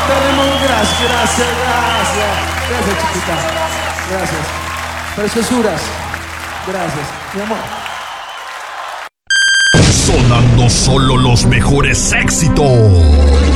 tenemos, gracias, chiquita. Gracias. Preciosuras. Gracias, mi amor. Sonando solo los mejores éxitos.